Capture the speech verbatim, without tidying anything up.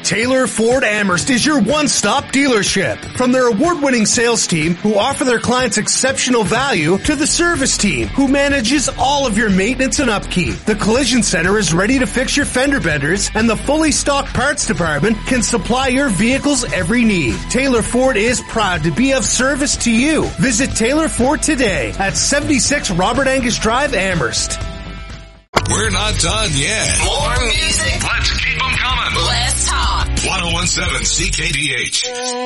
Taylor Ford Amherst is your one-stop dealership. From their award-winning sales team who offer their clients exceptional value to the service team who manages all of your maintenance and upkeep. The Collision Center is ready to fix your fender benders, and the fully stocked parts department can supply your vehicle's every need. Taylor Ford is proud to be of service to you. Visit Taylor Ford today at seventy-six Robert Angus Drive, Amherst. We're not done yet. More music. Let's keep them coming. Let's talk. ten seventeen C K D H.